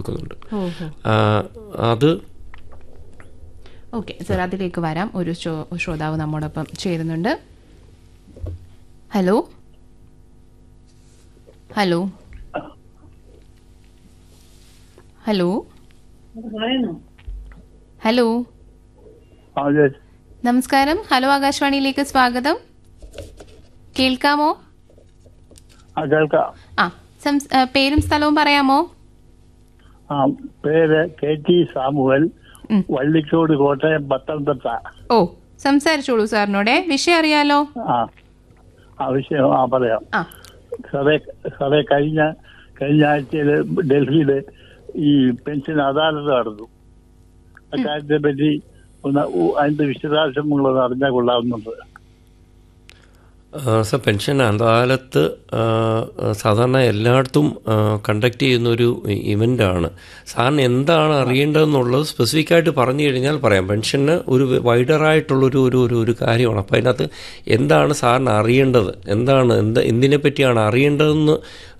കൊടുക്കുന്നുണ്ട്. അത് okay sir, അതിലേക്ക് വരാം. ഒരു ശ്രോതാവ് നമ്മോടൊപ്പം ചേരുന്നുണ്ട്. ഹലോ ഹലോ ഹലോ ഹലോ നമസ്കാരം. ഹലോ ആകാശവാണിയിലേക്ക് സ്വാഗതം. കേൾക്കാമോ? ആ, പേരും സ്ഥലവും പറയാമോ? പേര് KT സാമുവൽ, വള്ളിക്കോട്, കോട്ടയം, പത്തനംതിട്ട. ഓ, സംസാരിച്ചോളൂ സാറിനോടെ. വിഷയം അറിയാലോ? വിഷയം പറയാം. സാറേ കഴിഞ്ഞ ആഴ്ചയില് ഡൽഹിയില് ഈ പെൻഷൻ അദാലത്ത് നടന്നു. അക്കാര്യത്തെ പറ്റി അതിന്റെ വിശദാംശങ്ങളൊന്ന് അറിഞ്ഞാൽ കൊള്ളാവുന്നത്. സർ, പെൻഷൻ അദാലത്ത് സാധാരണ എല്ലായിടത്തും കണ്ടക്ട് ചെയ്യുന്നൊരു ഇവൻ്റാണ്. സാറിന് എന്താണ് അറിയേണ്ടതെന്നുള്ളത് സ്പെസിഫിക്കായിട്ട് പറഞ്ഞു കഴിഞ്ഞാൽ പറയാം. പെൻഷന് ഒരു വൈഡറായിട്ടുള്ളൊരു ഒരു കാര്യമാണ്. അപ്പോൾ അതിനകത്ത് എന്താണ് സാറിന് അറിയേണ്ടത്, എന്തിനെ പറ്റിയാണ് അറിയേണ്ടതെന്ന്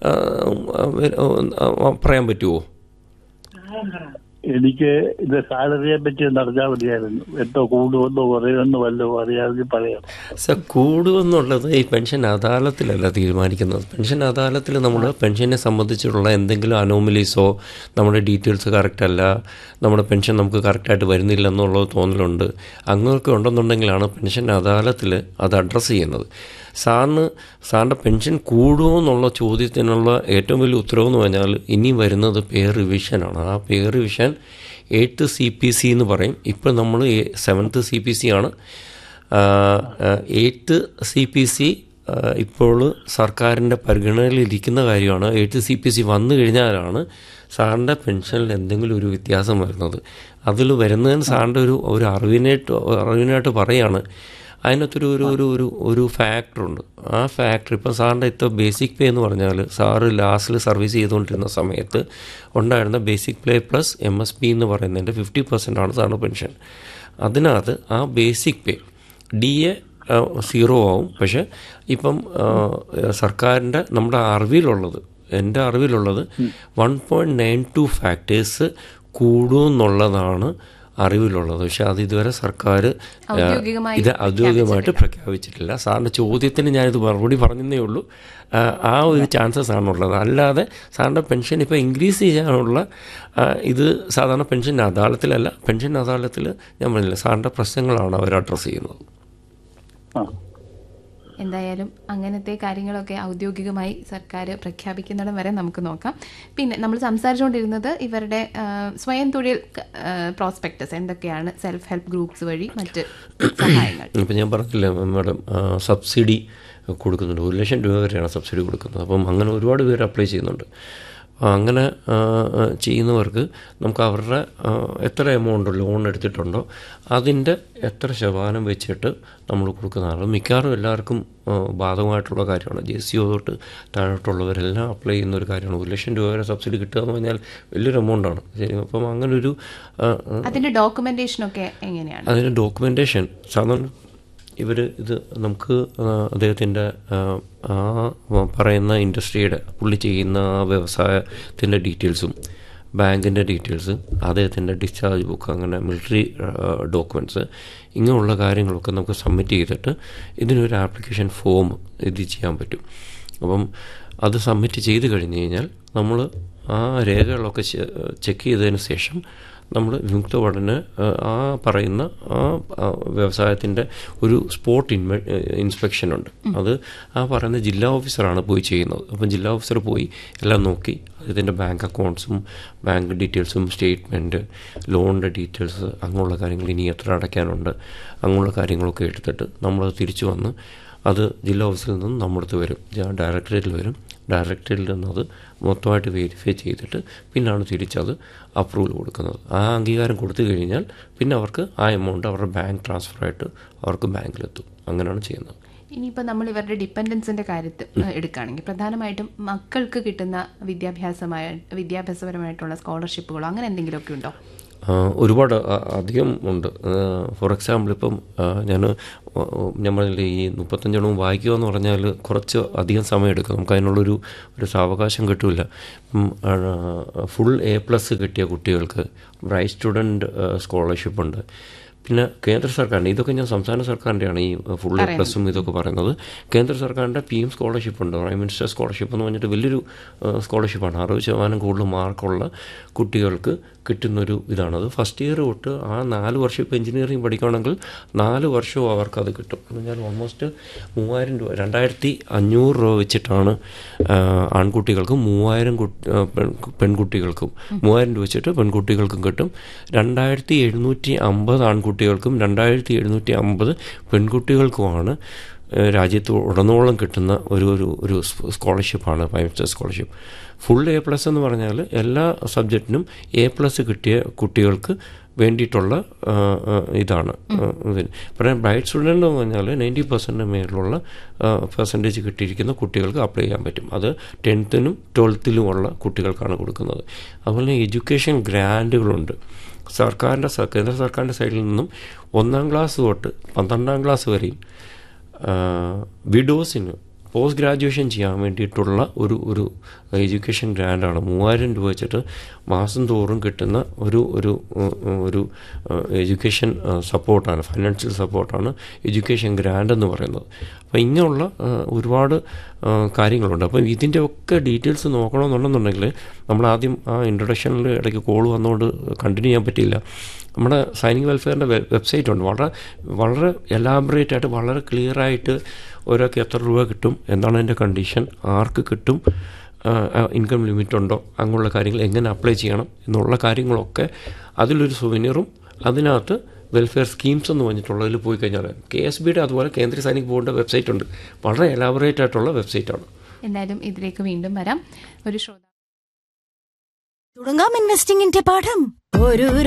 പറയാൻ പറ്റുമോ? എനിക്ക് ഇത് സാലറിയെ പറ്റി അറിഞ്ഞാൽ മതിയായിരുന്നു. എന്തോ കൂടുമെന്നോ പറയുമെന്നോ വല്ലതും അറിയാമെങ്കിൽ പറയാം. സർ, കൂടുമെന്നുള്ളത് ഈ പെൻഷൻ അദാലത്തിലല്ല തീരുമാനിക്കുന്നത്. പെൻഷൻ അദാലത്തിൽ നമ്മൾ പെൻഷനെ സംബന്ധിച്ചിട്ടുള്ള എന്തെങ്കിലും അനോമലീസോ, നമ്മുടെ ഡീറ്റെയിൽസ് കറക്റ്റ് അല്ല, നമ്മുടെ പെൻഷൻ നമുക്ക് കറക്റ്റായിട്ട് വരുന്നില്ല എന്നുള്ളത് തോന്നലുണ്ട്, അങ്ങനെയൊക്കെ ഉണ്ടെന്നുണ്ടെങ്കിലാണ് പെൻഷൻ അദാലത്തിൽ അത് അഡ്രസ്സ് ചെയ്യുന്നത്. സാറിൻ്റെ പെൻഷൻ കൂടുമോ എന്നുള്ള ചോദ്യത്തിനുള്ള ഏറ്റവും വലിയ ഉത്തരവെന്ന് പറഞ്ഞാൽ ഇനി വരുന്നത് പേ റിവിഷനാണ്. ആ പേ റിവിഷൻ 8th CPC എന്ന് പറയും. ഇപ്പോൾ നമ്മൾ 7th CPC ആണ്. 8th CPC ഇപ്പോൾ സർക്കാരിൻ്റെ പരിഗണനയിലിരിക്കുന്ന കാര്യമാണ്. 8th CPC വന്നു കഴിഞ്ഞാലാണ് സാറിൻ്റെ പെൻഷനിൽ എന്തെങ്കിലും ഒരു വ്യത്യാസം വരുന്നത്. അതിൽ വരുന്നതിന് സാറിൻ്റെ ഒരു അറിവിനായിട്ട് പറയുകയാണ്. അതിനകത്തൊരു ഫാക്ടറുണ്ട്. ആ ഫാക്ടർ ഇപ്പം സാറിൻ്റെ ഇത്ര ബേസിക് പേ എന്ന് പറഞ്ഞാൽ സാറ് ലാസ്റ്റിൽ സർവീസ് ചെയ്തുകൊണ്ടിരുന്ന സമയത്ത് ഉണ്ടായിരുന്ന ബേസിക് പേ പ്ലസ് MSP എന്ന് പറയുന്നതിൻ്റെ 50% സാറിൻ്റെ പെൻഷൻ. അതിനകത്ത് ആ ബേസിക് പേ DA 0 ആവും. പക്ഷേ ഇപ്പം സർക്കാരിൻ്റെ എൻ്റെ അറിവിലുള്ളത് 1.92 ഫാക്ടേഴ്സ് കൂടുമെന്നുള്ളതാണ് അറിവിലുള്ളത്. പക്ഷെ അത് ഇതുവരെ സർക്കാർ ഇത് ഔദ്യോഗികമായിട്ട് പ്രഖ്യാപിച്ചിട്ടില്ല. സാറിൻ്റെ ചോദ്യത്തിന് ഞാനിത് മറുപടി പറഞ്ഞതേ ഉള്ളൂ. ആ ഒരു ചാൻസസ് ആണുള്ളത്. അല്ലാതെ സാറിൻ്റെ പെൻഷൻ ഇപ്പോൾ ഇൻക്രീസ് ചെയ്യാനുള്ള ഇത് സാധാരണ പെൻഷൻ അദാലത്തിലല്ല. പെൻഷൻ അദാലത്തിൽ ഞാൻ പറഞ്ഞില്ല, സാറിൻ്റെ പ്രശ്നങ്ങളാണ് അവർ അഡ്രസ്സ് ചെയ്യുന്നത്. എന്തായാലും അങ്ങനത്തെ കാര്യങ്ങളൊക്കെ ഔദ്യോഗികമായി സർക്കാർ പ്രഖ്യാപിക്കുന്നിടം വരെ നമുക്ക് നോക്കാം. പിന്നെ നമ്മൾ സംസാരിച്ചുകൊണ്ടിരുന്നത് ഇവരുടെ സ്വയം തൊഴിൽ പ്രോസ്പെക്ടസ് എന്തൊക്കെയാണ്, സെൽഫ് ഹെൽപ്പ് ഗ്രൂപ്പ്സ് വഴി മറ്റ് സഹായങ്ങൾ. ഇപ്പം ഞാൻ പറഞ്ഞില്ല മാഡം, സബ്സിഡി കൊടുക്കുന്നുണ്ട്. 1 ലക്ഷം രൂപ വരെയാണ് സബ്സിഡി കൊടുക്കുന്നത്. അപ്പം അങ്ങനെ ഒരുപാട് പേര് അപ്ലൈ ചെയ്യുന്നുണ്ട്. അങ്ങനെ ചെയ്യുന്നവർക്ക് നമുക്ക് അവരുടെ എത്ര എമൗണ്ട് ലോൺ എടുത്തിട്ടുണ്ടോ അതിൻ്റെ എത്ര ശതമാനം വെച്ചിട്ട് നമ്മൾ കൊടുക്കുന്നതാണ്. മിക്കവാറും എല്ലാവർക്കും ബാധകമായിട്ടുള്ള കാര്യമാണ്. GST തൊട്ട് താഴോട്ടുള്ളവരെല്ലാം അപ്ലൈ ചെയ്യുന്ന ഒരു കാര്യമാണ്. 1 ലക്ഷം രൂപ വരെ സബ്സിഡി കിട്ടുക എന്ന് പറഞ്ഞാൽ വലിയൊരു എമൗണ്ടാണ്. ശരി, അപ്പം അങ്ങനൊരു അതിൻ്റെ ഡോക്യുമെൻറ്റേഷനൊക്കെ എങ്ങനെയാണ്? അതിൻ്റെ ഡോക്യുമെൻറ്റേഷൻ സാധാരണ ഇത് നമുക്ക് അദ്ദേഹത്തിൻ്റെ പറയുന്ന ഇൻഡസ്ട്രിയുടെ പുള്ളി ചെയ്യുന്ന വ്യവസായത്തിൻ്റെ ഡീറ്റെയിൽസും ബാങ്കിൻ്റെ ഡീറ്റെയിൽസ്, അദ്ദേഹത്തിൻ്റെ ഡിസ്ചാർജ് ബുക്ക്, അങ്ങനെ മിലിറ്ററി ഡോക്യുമെൻറ്റ്സ്, ഇങ്ങനെയുള്ള കാര്യങ്ങളൊക്കെ നമുക്ക് സബ്മിറ്റ് ചെയ്തിട്ട് ഇതിനൊരു ആപ്ലിക്കേഷൻ ഫോം ഇത് ചെയ്യാൻ പറ്റും. അപ്പം അത് സബ്മിറ്റ് ചെയ്ത് കഴിഞ്ഞ് കഴിഞ്ഞാൽ നമ്മൾ ആ രേഖകളൊക്കെ ചെക്ക് ചെയ്തതിന് ശേഷം നമ്മൾ വിമുക്ത ഭടന് ആ പറയുന്ന വ്യവസായത്തിൻ്റെ ഒരു സ്പോട്ട് ഇൻസ്പെക്ഷനുണ്ട്. അത് ആ പറയുന്ന ജില്ലാ ഓഫീസറാണ് പോയി ചെയ്യുന്നത്. അപ്പം ജില്ലാ ഓഫീസർ പോയി എല്ലാം നോക്കി ഇതിൻ്റെ ബാങ്ക് അക്കൗണ്ട്സും ബാങ്ക് ഡീറ്റെയിൽസും സ്റ്റേറ്റ്മെൻറ്റ്, ലോണിൻ്റെ ഡീറ്റെയിൽസ്, അങ്ങനെയുള്ള കാര്യങ്ങൾ, ഇനി എത്ര അടയ്ക്കാനുണ്ട്, അങ്ങനെയുള്ള കാര്യങ്ങളൊക്കെ എടുത്തിട്ട് നമ്മളത് തിരിച്ചു വന്ന് അത് ജില്ലാ ഓഫീസിൽ നിന്നും നമ്മുടെ അടുത്ത് വരും, ഡയറക്ടറേറ്റിൽ വരും. ഡയറക്ടറിൽ നിന്നത് മൊത്തമായിട്ട് വെരിഫൈ ചെയ്തിട്ട് പിന്നാണ് തിരിച്ചത് അപ്രൂവൽ കൊടുക്കുന്നത്. ആ അംഗീകാരം കൊടുത്തു കഴിഞ്ഞാൽ പിന്നെ അവർക്ക് ആ എമൗണ്ട് അവരുടെ ബാങ്ക് ട്രാൻസ്ഫറായിട്ട് അവർക്ക് ബാങ്കിലെത്തും. അങ്ങനെയാണ് ചെയ്യുന്നത്. ഇനിയിപ്പോൾ നമ്മൾ ഇവരുടെ ഡിപ്പെൻഡൻസിൻ്റെ കാര്യത്തിൽ എടുക്കുകയാണെങ്കിൽ പ്രധാനമായിട്ടും മക്കൾക്ക് കിട്ടുന്ന വിദ്യാഭ്യാസപരമായിട്ടുള്ള സ്കോളർഷിപ്പുകളോ അങ്ങനെ എന്തെങ്കിലുമൊക്കെ ഉണ്ടോ? ഒരുപാട് അധികം ഉണ്ട്. ഫോർ എക്സാമ്പിൾ ഇപ്പം പറഞ്ഞില്ലേ ഈ 35 എണ്ണവും വായിക്കുക എന്ന് പറഞ്ഞാൽ കുറച്ച് അധികം സമയം എടുക്കും. നമുക്ക് അതിനുള്ളൊരു സാവകാശം കിട്ടില്ല. ഫുൾ A+ കിട്ടിയ കുട്ടികൾക്ക് ബ്രൈറ്റ് സ്റ്റുഡൻറ്റ് സ്കോളർഷിപ്പ് ഉണ്ട്. പിന്നെ കേന്ദ്ര സർക്കാരിൻ്റെ, ഇതൊക്കെ ഞാൻ സംസ്ഥാന സർക്കാരിൻ്റെയാണ് ഈ ഫുൾ A+ ഇതൊക്കെ പറയുന്നത്. കേന്ദ്ര സർക്കാരിൻ്റെ PM സ്കോളർഷിപ്പ് ഉണ്ട്, പ്രൈം മിനിസ്റ്റർ സ്കോളർഷിപ്പ് എന്ന് പറഞ്ഞിട്ട് വലിയൊരു സ്കോളർഷിപ്പാണ്. 60% കൂടുതൽ മാർക്കുള്ള കുട്ടികൾക്ക് കിട്ടുന്നൊരു ഇതാണത്. ഫസ്റ്റ് ഇയർ തൊട്ട് ആ 4 വർഷം ഇപ്പോൾ എഞ്ചിനീയറിംഗ് പഠിക്കുകയാണെങ്കിൽ 4 വർഷവും അവർക്കത് കിട്ടും. എന്ന് പറഞ്ഞാൽ ഓൾമോസ്റ്റ് 3000 രൂപ, 2500 രൂപ വെച്ചിട്ടാണ് ആൺകുട്ടികൾക്കും 3000 പെൺകുട്ടികൾക്കും 3000 രൂപ വെച്ചിട്ട് പെൺകുട്ടികൾക്കും കിട്ടും. 2750 ആൺകുട്ടികൾക്കും 2750 പെൺകുട്ടികൾക്കുമാണ് രാജ്യത്ത് ഉടനീളം കിട്ടുന്ന ഒരു സ്കോളർഷിപ്പാണ് prime minister scholarship. Full A+ എന്ന് പറഞ്ഞാൽ എല്ലാ സബ്ജക്റ്റിനും A+ കിട്ടിയ കുട്ടികൾക്ക് വേണ്ടിയിട്ടുള്ള ഇതാണ്. പിന്നെ ബ്രൈറ്റ് സ്റ്റുഡൻ്റ് എന്ന് പറഞ്ഞാൽ 90% മേലുള്ള പെർസെൻറ്റേജ് കിട്ടിയിരിക്കുന്ന കുട്ടികൾക്ക് അപ്ലൈ ചെയ്യാൻ പറ്റും. അത് 10th-നും 12th-ലുമുള്ള കുട്ടികൾക്കാണ് കൊടുക്കുന്നത്. അതുപോലെ എഡ്യൂക്കേഷൻ ഗ്രാൻറ്റുകളുണ്ട്. കേന്ദ്ര സർക്കാരിൻ്റെ സൈഡിൽ നിന്നും 1ാം ക്ലാസ് തൊട്ട് 12ാം ക്ലാസ് വരെയും വിഡോസിന് പോസ്റ്റ് ഗ്രാജുവേഷൻ ചെയ്യാൻ വേണ്ടിയിട്ടുള്ള ഒരു എഡ്യൂക്കേഷൻ ഗ്രാൻഡാണ്. 3000 രൂപ വെച്ചിട്ട് മാസം തോറും കിട്ടുന്ന ഒരു എഡ്യൂക്കേഷൻ സപ്പോർട്ടാണ്, ഫൈനാൻഷ്യൽ സപ്പോർട്ടാണ് എഡ്യൂക്കേഷൻ ഗ്രാൻഡ് എന്ന് പറയുന്നത്. അപ്പോൾ ഇങ്ങനെയുള്ള ഒരുപാട് കാര്യങ്ങളുണ്ട്. അപ്പം ഇതിൻ്റെ ഒക്കെ ഡീറ്റെയിൽസ് നോക്കണമെന്നുണ്ടെന്നുണ്ടെങ്കിൽ നമ്മളാദ്യം ആ ഇൻട്രൊഡക്ഷനിൽ ഇടയ്ക്ക് കോൾ വന്നുകൊണ്ട് കണ്ടിന്യൂ ചെയ്യാൻ പറ്റിയില്ല. നമ്മുടെ സൈനിക വെൽഫെയറിൻ്റെ വെബ്സൈറ്റ് ഉണ്ട്. വളരെ എലാബറേറ്റ് ആയിട്ട്, വളരെ ക്ലിയറായിട്ട് ഒരാൾക്ക് എത്ര രൂപ കിട്ടും, എന്താണ് അതിൻ്റെ കണ്ടീഷൻ, ആർക്ക് കിട്ടും, ഇൻകം ലിമിറ്റ് ഉണ്ടോ, അങ്ങനെയുള്ള കാര്യങ്ങൾ, എങ്ങനെ അപ്ലൈ ചെയ്യണം എന്നുള്ള കാര്യങ്ങളൊക്കെ അതിലൊരു സുവനീറും അതിനകത്ത് വെൽഫെയർ സ്കീംസ് എന്ന് പറഞ്ഞിട്ടുള്ളതിൽ പോയി കഴിഞ്ഞാൽ KSBയുടെ അതുപോലെ കേന്ദ്ര സൈനിക ബോർഡിൻ്റെ വെബ്സൈറ്റ് ഉണ്ട്. വളരെ എലാബറേറ്റ് ആയിട്ടുള്ള വെബ്സൈറ്റാണ്. എന്തായാലും ഇതിലേക്ക് വീണ്ടും വരാം. ഒരു ശ്രോതാവ് തുടങ്ങാം ഇൻവെസ്റ്റിംഗിന്റെ പാഠം. ഒരു